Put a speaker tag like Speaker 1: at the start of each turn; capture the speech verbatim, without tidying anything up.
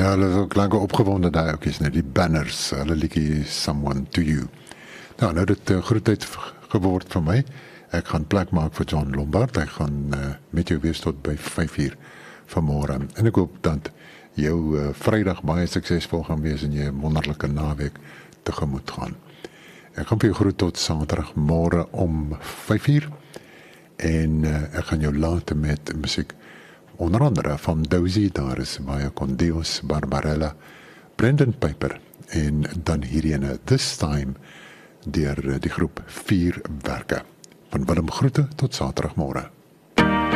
Speaker 1: Ja, hulle is ook lekker opgewonde daai ouetjies, net die banners, hulle liedjie Someone to You. Nou, nou dit uh, groet tyd geword vir my. Ek gaan plek maak vir John Lombard. Ek gaan uh, met jou wees tot by vyf uur vanmôre. En ek hoop dat jou uh, Vrydag baie suksesvol gaan wees en jy 'n wonderlike naweek tegemoet gaan. Ek gaan vir jou groet tot Saterdag môre om vyf uur. En uh, ek gaan jou laat met musiek. Onder andere van Dozy, daar is Maya Condeos, Barbarella, Brendan Piper en dan hierdie ene, This Time, deur die groep Vier Werke. Van Willem groete tot Saterdagmôre.